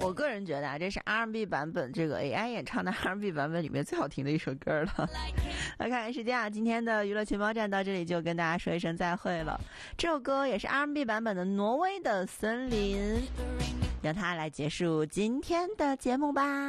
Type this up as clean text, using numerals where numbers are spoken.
我个人觉得啊，这是 R&B 版本这个 AI 演唱的 R&B 版本里面最好听的一首歌了。来看看时间啊，今天的娱乐情报站到这里就跟大家说一声再会了。这首歌也是 R&B 版本的挪威的森林，让它来结束今天的节目吧。